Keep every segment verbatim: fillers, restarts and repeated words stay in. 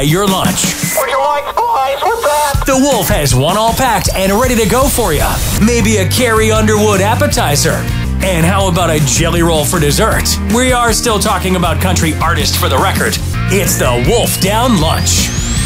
Your lunch. Would you like fries with that? The Wolf has one all packed and ready to go for you. Maybe a Carrie Underwood appetizer. And how about a jelly roll for dessert? We are still talking about country artist for the record. It's the Wolf Down Lunch.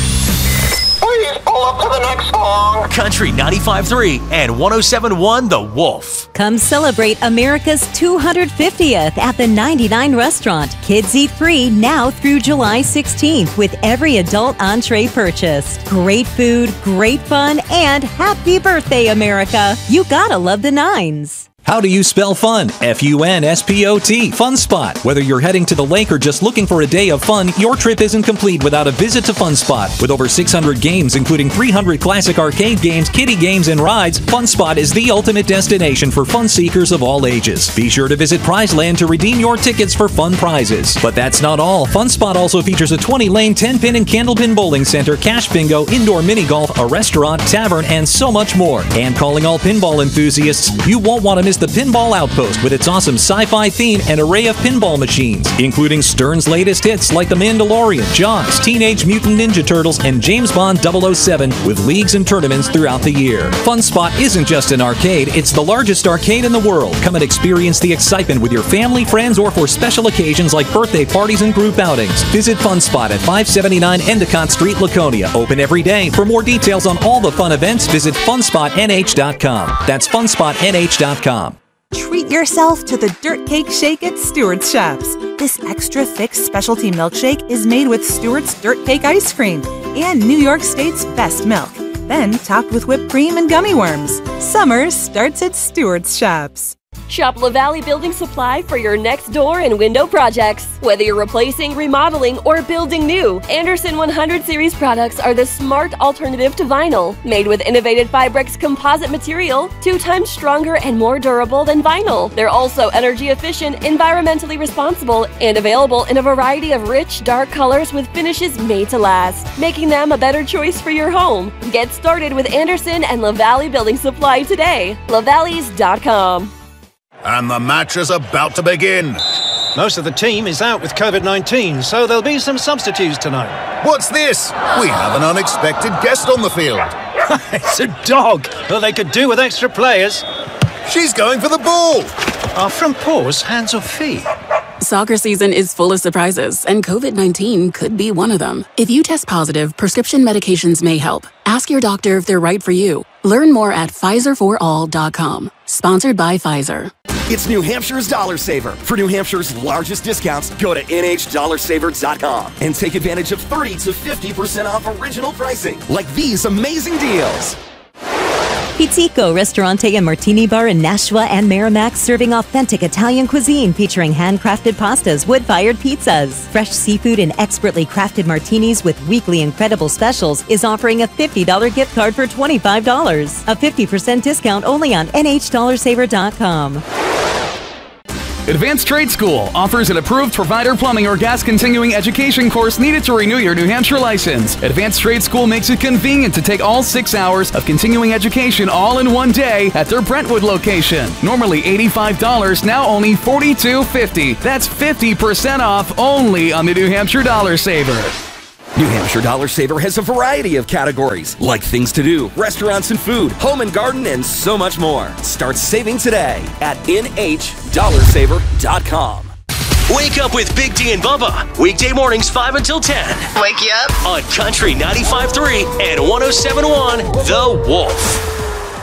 Please pull up to the next song. Country ninety-five point three and one oh seven point one The Wolf. Come celebrate America's two hundred fiftieth at the ninety-nine Restaurant. Kids eat free now through July sixteenth with every adult entree purchased. Great food, great fun, and happy birthday, America. You gotta love the nines. How do you spell fun? F U N S P O T. Fun Spot. Whether you're heading to the lake or just looking for a day of fun, your trip isn't complete without a visit to Fun Spot. With over six hundred games, including three hundred classic arcade games, kiddie games, and rides, Fun Spot is the ultimate destination for fun seekers of all ages. Be sure to visit Prizeland to redeem your tickets for fun prizes. But that's not all. Fun Spot also features a twenty-lane, ten-pin, and candlepin bowling center, cash bingo, indoor mini golf, a restaurant, tavern, and so much more. And calling all pinball enthusiasts, you won't want to miss the Pinball Outpost with its awesome sci-fi theme and array of pinball machines, including Stern's latest hits like The Mandalorian, Jaws, Teenage Mutant Ninja Turtles, and James Bond double oh seven, with leagues and tournaments throughout the year. Fun Spot isn't just an arcade, it's the largest arcade in the world. Come and experience the excitement with your family, friends, or for special occasions like birthday parties and group outings. Visit Fun Spot at five seventy-nine Endicott Street, Laconia. Open every day. For more details on all the fun events, visit fun spot N H dot com. That's fun spot N H dot com. Treat yourself to the Dirt Cake Shake at Stewart's Shops. This extra thick specialty milkshake is made with Stewart's Dirt Cake ice cream and New York State's best milk, then topped with whipped cream and gummy worms. Summer starts at Stewart's Shops. Shop LaValle Building Supply for your next door and window projects. Whether you're replacing, remodeling, or building new, Anderson one hundred series products are the smart alternative to vinyl. Made with innovative Fibrex composite material, two times stronger and more durable than vinyl. They're also energy efficient, environmentally responsible, and available in a variety of rich, dark colors with finishes made to last, making them a better choice for your home. Get started with Anderson and LaValle Building Supply today. lavalleys dot com. And the match is about to begin. Most of the team is out with COVID nineteen, so there'll be some substitutes tonight. What's this? We have an unexpected guest on the field. It's a dog. Well, they could do with extra players. She's going for the ball. Are front paws hands or feet? Soccer season is full of surprises, and COVID nineteen could be one of them. If you test positive, prescription medications may help. Ask your doctor if they're right for you. Learn more at Pfizer for all dot com. Sponsored by Pfizer. It's New Hampshire's Dollar Saver. For New Hampshire's largest discounts, go to N H dollar saver dot com and take advantage of thirty to fifty percent off original pricing, like these amazing deals. Pizzico Ristorante and Martini Bar in Nashua and Merrimack, serving authentic Italian cuisine featuring handcrafted pastas, wood-fired pizzas, fresh seafood, and expertly crafted martinis with weekly incredible specials, is offering a fifty dollars gift card for twenty-five dollars. A fifty percent discount only on N H dollar saver dot com. Advanced Trade School offers an approved provider plumbing or gas continuing education course needed to renew your New Hampshire license. Advanced Trade School makes it convenient to take all six hours of continuing education all in one day at their Brentwood location. Normally eighty-five dollars, now only forty-two fifty. That's fifty percent off only on the New Hampshire Dollar Saver. New Hampshire Dollar Saver has a variety of categories, like things to do, restaurants and food, home and garden, and so much more. Start saving today at N H dollar saver dot com. Wake up with Big D and Bubba. Weekday mornings five until ten. Wake you up. On Country ninety-five point three and one oh seven point one The Wolf.